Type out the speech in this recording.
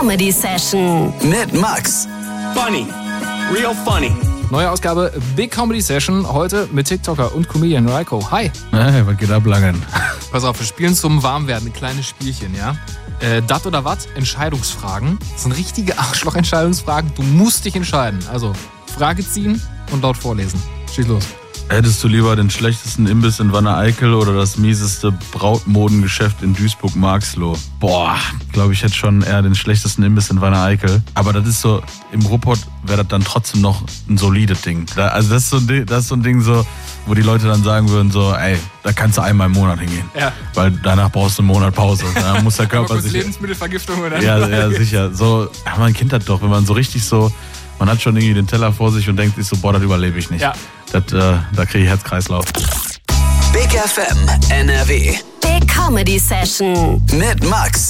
Comedy Session mit Max. Funny. Real funny. Neue Ausgabe Big Comedy Session, heute mit TikToker und Comedian Raiko. Hi. Hey, was geht ab, Langen? Pass auf, wir spielen zum Warmwerden ein kleines Spielchen, ja? Dat oder wat? Entscheidungsfragen. Das sind richtige Arschloch-Entscheidungsfragen. Du musst dich entscheiden. Also, Frage ziehen und laut vorlesen. Schieß los. Hättest du lieber den schlechtesten Imbiss in Wanne-Eickel oder das mieseste Brautmodengeschäft in Duisburg-Marxloh? Boah, ich glaube, ich hätte schon eher den schlechtesten Imbiss in Wanne-Eickel. Aber das ist so, im Ruhrpott wäre das dann trotzdem noch ein solides Ding. Also das ist so ein Ding so, wo die Leute dann sagen würden so, ey, da kannst du einmal im Monat hingehen. Ja. Weil danach brauchst du einen Monat Pause. Da muss der Körper sich... Lebensmittelvergiftung oder? Ja, sicher. So, ja, man kennt das doch, wenn man so richtig so... Man hat schon irgendwie den Teller vor sich und denkt sich so, boah, das überlebe ich nicht. Ja. Da kriege ich Herzkreislauf. Big FM NRW. Big Comedy Session Mit Max.